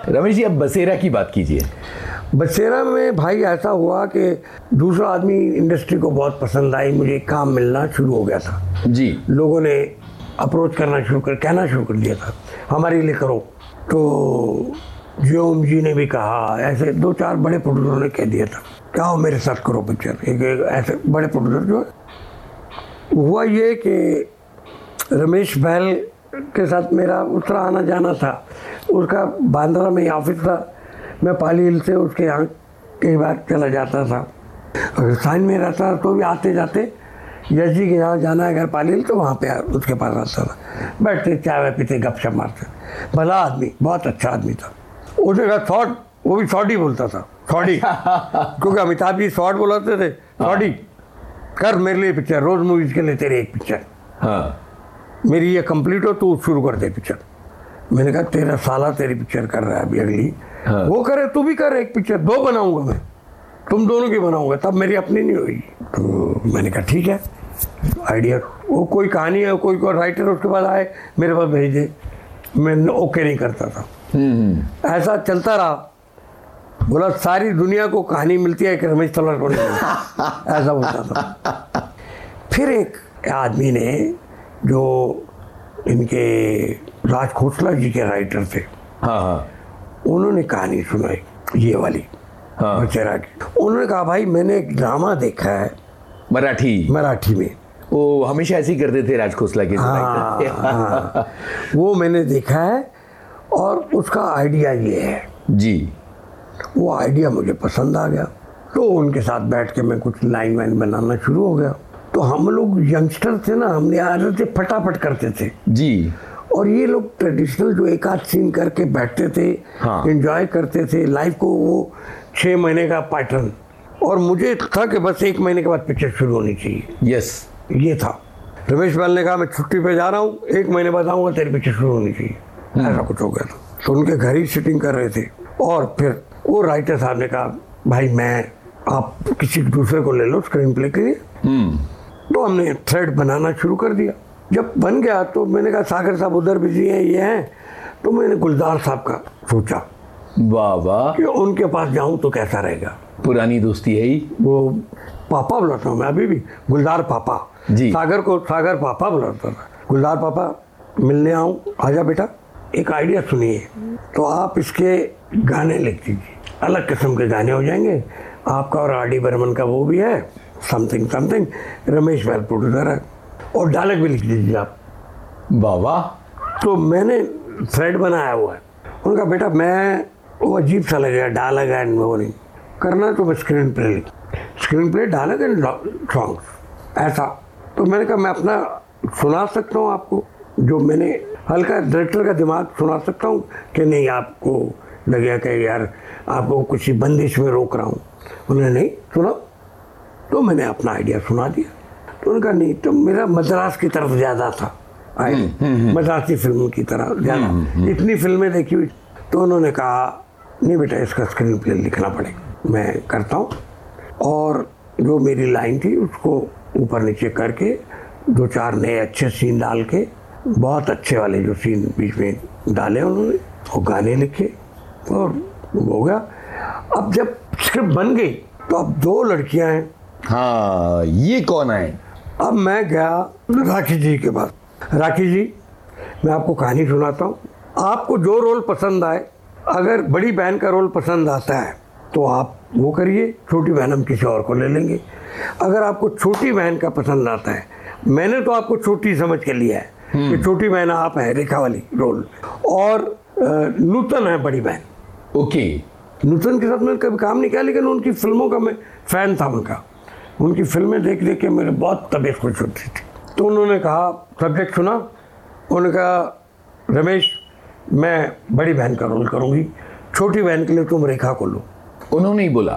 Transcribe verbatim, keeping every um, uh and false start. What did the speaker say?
रमेश जी, अब बसेरा की बात कीजिए। बसेरा में भाई ऐसा हुआ कि दूसरा आदमी इंडस्ट्री को बहुत पसंद आई, मुझे काम मिलना शुरू हो गया था जी। लोगों ने अप्रोच करना शुरू कर कहना शुरू कर दिया था हमारे लिए करो। तो जियोम जी ने भी कहा, ऐसे दो चार बड़े प्रोड्यूसरों ने कह दिया था क्या हो मेरे साथ करो पिक्चर। एक, एक ऐसे बड़े प्रोड्यूसर जो हुआ ये कि रमेश बहल के साथ मेरा उस तरह आना जाना था। उसका बांद्रा में ऑफिस था, मैं पाली हिल से उसके यहाँ कई बार चला जाता था। अगर साइन में रहता तो भी आते जाते यश जी के यहाँ जाना है अगर पाली हिल तो वहाँ पे उसके पास आता था, बैठते चाय वाय पीते गपशप मारते। भला आदमी, बहुत अच्छा आदमी था। उसने कहा शॉर्ट, वो भी शॉर्ट ही बोलता था, शॉर्ट ही क्योंकि अमिताभ जी शॉर्ट बोलाते थे। शॉर्ट ही कर मेरे लिए पिक्चर, रोज मूवीज के लिए तेरे एक पिक्चर। हाँ, मेरी ये कंप्लीट हो तो शुरू कर दे पिक्चर। मैंने कहा तेरा साला तेरी पिक्चर कर रहा है अभी अगली। हाँ। वो करे तू भी कर एक पिक्चर, दो बनाऊंगा मैं, तुम दोनों की बनाऊंगा, तब मेरी अपनी नहीं होगी। तो मैंने कहा ठीक है, आइडिया वो कोई कहानी है, कोई कोई राइटर उसके बाद आए मेरे पास भेज दे, मैं ओके नहीं करता था। ऐसा चलता रहा। बोला सारी दुनिया को कहानी मिलती है कि रमेश तलवार को नहीं ऐसा बोलता था। फिर एक आदमी ने जो इनके राज खोसला जी के राइटर थे, हाँ हाँ, उन्होंने कहानी सुनाई ये वाली, हाँ, बसेरा की। उन्होंने कहा भाई मैंने एक ड्रामा देखा है मराठी मराठी में, वो हमेशा ऐसे ही करते थे राज खोसला के। हाँ, हाँ, वो मैंने देखा है और उसका आइडिया ये है जी। वो आइडिया मुझे पसंद आ गया। तो उनके साथ बैठ के मैं कुछ लाइन वाइन बनाना शुरू हो गया। तो हम लोग यंगस्टर थे ना, हमने आदत से फटाफट करते थे जी। और ये लोग ट्रेडिशनल जो एक आध सीन करके बैठते थे, हाँ, एंजॉय करते थे लाइफ को, वो छः महीने का पैटर्न। और मुझे था कि बस एक महीने के बाद पिक्चर शुरू होनी चाहिए। यस, ये था। रमेश बहल ने कहा मैं छुट्टी पे जा रहा हूँ, एक महीने बाद आऊँगा, तेरी पिक्चर शुरू होनी चाहिए। ऐसा कुछ हो गया था। तो उनके घर ही शूटिंग कर रहे थे और फिर वो राइटर साहब ने कहा भाई मैं आप किसी दूसरे को ले लो स्क्रीन प्ले के लिए। तो हमने थ्रेड बनाना शुरू कर दिया। जब बन गया तो मैंने कहा सागर साहब उधर बिजी हैं, ये हैं। तो मैंने गुलजार साहब का सोचा, वाह वाह, कि उनके पास जाऊं तो कैसा रहेगा। पुरानी दोस्ती है ही। वो पापा बुलाता हूँ मैं अभी भी, गुलजार पापा जी। सागर को सागर पापा बुलाता था। गुलजार पापा मिलने आऊँ, आजा बेटा, एक आइडिया सुनिए, तो आप इसके गाने लिख दीजिए, अलग किस्म के गाने हो जाएंगे। आपका और आर डी बर्मन का वो भी है, समथिंग समथिंग, रमेश बहल प्रोड्यूसर है, और डायलॉग भी लिख दीजिए आप। वाह वाह। तो मैंने थ्रेड बनाया हुआ है। उनका बेटा मैं वो अजीब सा लगेगा डायलॉग एंड वो नहीं करना, तो मैं स्क्रीन प्ले लिख screen play dialogue and songs ऐसा। तो मैंने कहा मैं अपना सुना सकता हूँ आपको, जो मैंने हल्का डायरेक्टर का दिमाग सुना सकता हूँ कि नहीं आपको लगेगा कि यार आपको कुछ बंदिश में रोक रहा हूँ। उन्होंने नहीं सुना, तो मैंने अपना आइडिया सुना दिया। तो उनका नहीं, तो मेरा मद्रास की तरफ ज़्यादा था, मद्रासी फिल्म की तरह ज़्यादा, इतनी फिल्में देखी हुई। तो उन्होंने कहा नहीं बेटा इसका स्क्रीन प्ले लिखना पड़ेगा, मैं करता हूँ। और जो मेरी लाइन थी उसको ऊपर नीचे करके दो चार नए अच्छे सीन डाल के, बहुत अच्छे वाले जो सीन बीच में डाले उन्होंने, वो गाने लिखे और हो गया। अब जब स्क्रिप्ट बन गई तो अब दो लड़कियां हैं। हाँ, ये कौन है? अब मैं गया राखी जी के पास। राखी जी, मैं आपको कहानी सुनाता हूँ, आपको जो रोल पसंद आए, अगर बड़ी बहन का रोल पसंद आता है तो आप वो करिए, छोटी बहन हम किसी और को ले लेंगे। अगर आपको छोटी बहन का पसंद आता है, मैंने तो आपको छोटी समझ के लिया है कि छोटी बहन आप है, रेखा वाली रोल, और नूतन है बड़ी बहन। ओके। नूतन के साथ मैंने कभी काम नहीं किया, लेकिन उनकी फिल्मों का मैं फैन था उनका। उनकी फिल्में देख देख के मेरे बहुत तबीयत खुश होती थी। तो उन्होंने कहा सब्जेक्ट सुना, उन्होंने कहा रमेश मैं बड़ी बहन का रोल करूँगी, छोटी बहन के लिए तुम रेखा को लो। उन्होंने ही बोला?